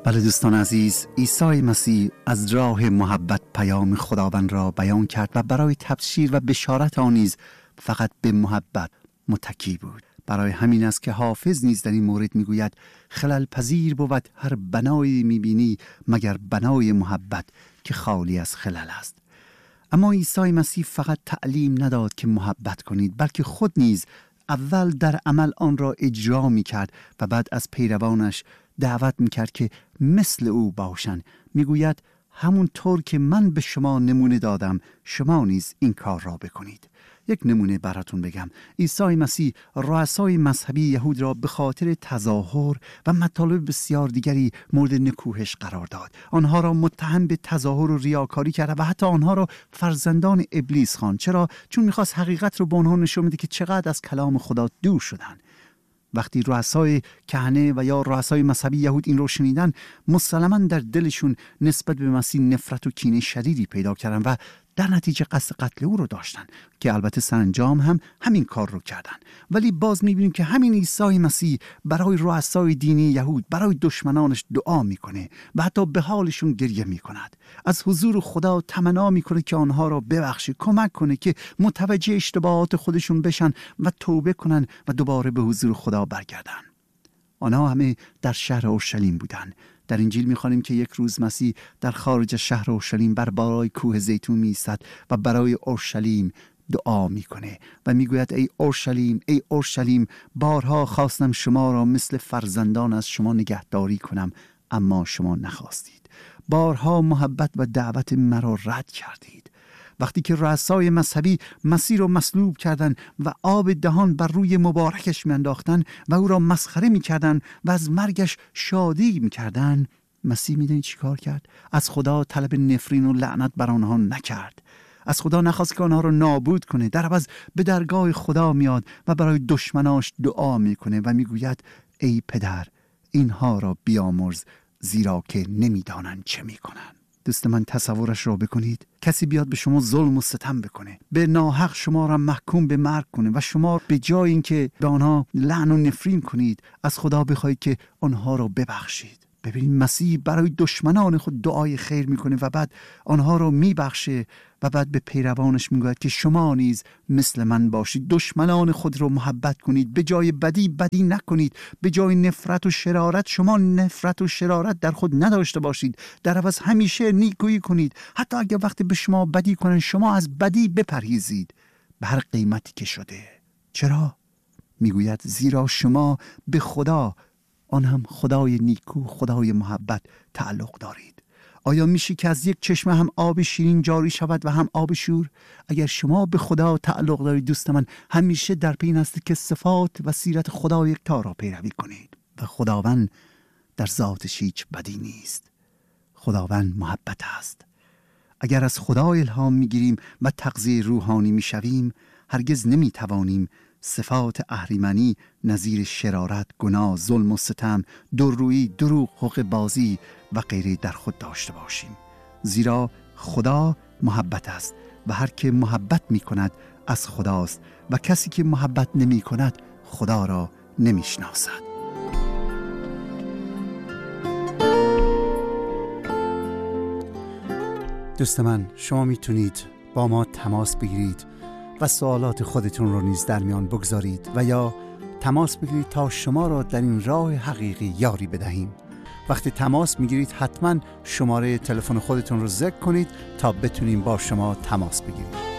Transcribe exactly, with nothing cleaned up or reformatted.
بله دوستان عزیز، عیسی مسیح از راه محبت پیام خداوند را بیان کرد و برای تبشیر و بشارت آن نیز فقط به محبت متکی بود. برای همین است که حافظ نیز در این مورد میگوید خلل پذیر بود هر بنایی میبینی مگر بنای محبت که خالی از خلل است. اما عیسی مسیح فقط تعلیم نداد که محبت کنید، بلکه خود نیز اول در عمل آن را اجرا میکرد و بعد از پیروانش دعوت میکرد که مثل او باشند. میگوید همون طور که من به شما نمونه دادم شما نیز این کار را بکنید. یک نمونه براتون بگم. عیسی مسیح رؤسای مذهبی یهود را به خاطر تظاهر و مطالب بسیار دیگری مورد نکوهش قرار داد. آنها را متهم به تظاهر و ریاکاری کرد و حتی آنها را فرزندان ابلیس خواند. چرا؟ چون میخواست حقیقت رو به آنها نشون بده که چقدر از کلام خدا دور شدن. وقتی رؤسای کهنه و یا رؤسای مذهبی یهود این رو شنیدن، مسلماً در دلشون نسبت به مسیح نفرت و کینه شدیدی پیدا کردن و در نتیجه قصد قتل او رو داشتن که البته سرانجام هم همین کار رو کردن. ولی باز میبینیم که همین عیسی مسیح برای رؤسای دینی یهود، برای دشمنانش دعا میکنه و حتی به حالشون گریه میکند. از حضور خدا تمنا میکنه که آنها را ببخشه، کمک کنه که متوجه اشتباهات خودشون بشن و توبه کنن و دوباره به حضور خدا برگردن. آنها همه در شهر اورشلیم بودن. در انجیل می‌خوانیم که یک روز مسیح در خارج شهر اورشلیم بر بالای کوه زیتون می‌ایستد و برای اورشلیم دعا میکنه و میگوید ای اورشلیم، ای اورشلیم، بارها خواستم شما را مثل فرزندان از شما نگهداری کنم اما شما نخواستید. بارها محبت و دعوت مرا رد کردید. وقتی که رؤسای مذهبی مسیح را مصلوب کردند و آب دهان بر روی مبارکش میانداختند و او را مسخره میکردند و از مرگش شادی میکردند، مسیح میدونید چی کار کرد؟ از خدا طلب نفرین و لعنت بر آنها نکرد. از خدا نخواست که آنها را نابود کنه. در عوض به درگاه خدا میاد و برای دشمناش دعا میکنه و میگوید ای پدر، اینها را بیامرز زیرا که نمیدانند چه میکنند. دوست من تصورش را بکنید، کسی بیاد به شما ظلم و ستم بکنه، به ناحق شما را محکوم به مرگ کنه و شما به جای اینکه به آنها لعن و نفرین کنید از خدا بخواید که آنها را ببخشید. ببینید مسیح برای دشمنان خود دعای خیر میکنه و بعد آنها را میبخشه و بعد به پیروانش میگوید که شما نیز مثل من باشید، دشمنان خود را محبت کنید، به جای بدی بدی نکنید، به جای نفرت و شرارت شما نفرت و شرارت در خود نداشته باشید، در عوض همیشه نیکویی کنید. حتی اگر وقتی به شما بدی کنن شما از بدی بپرهیزید به هر قیمتی که شده. چرا؟ میگوید زیرا شما به خدا، آن هم خدای نیکو، خدای محبت تعلق دارید. آیا میشه که از یک چشمه هم آب شیرین جاری شود و هم آب شور؟ اگر شما به خدا تعلق دارید دوست من، همیشه در پی این است که صفات و سیرت خدا یکتا را پیروی کنید و خداوند در ذاتش هیچ بدی نیست. خداوند محبت است. اگر از خدا الهام میگیریم و تغذیه روحانی میشویم، هرگز نمیتوانیم صفات اهریمنی نظیر شرارت، گناه، ظلم و ستم، درویی، دروغ، حقه بازی و غیره در خود داشته باشیم. زیرا خدا محبت است و هر که محبت می کند از خداست و کسی که محبت نمی کند خدا را نمی شناسد. دوست من، شما می تونید با ما تماس بگیرید و سوالات خودتون رو نیز در میان بگذارید و یا تماس بگیرید تا شما را در این راه حقیقی یاری بدهیم. وقتی تماس میگیرید حتما شماره تلفن خودتون رو ذکر کنید تا بتونیم با شما تماس بگیریم.